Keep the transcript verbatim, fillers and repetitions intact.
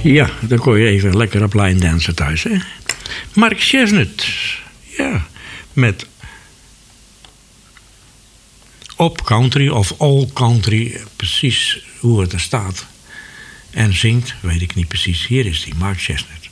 Ja, dan kon je even lekker op line dansen thuis, hè. Mark Chesnutt. Ja, met Op Country of All Country. Precies hoe het er staat. En zingt, weet ik niet precies. Hier is die, Mark Chesnutt.